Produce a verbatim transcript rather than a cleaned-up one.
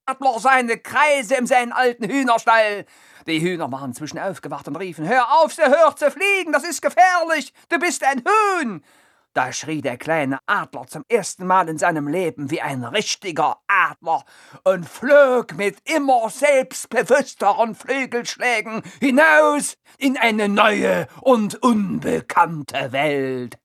Adler seine Kreise in seinen alten Hühnerstall. Die Hühner waren inzwischen aufgewacht und riefen: »Hör auf, so hör zu fliegen, das ist gefährlich, du bist ein Huhn!« Da schrie der kleine Adler zum ersten Mal in seinem Leben wie ein richtiger Adler und flog mit immer selbstbewussteren Flügelschlägen hinaus in eine neue und unbekannte Welt.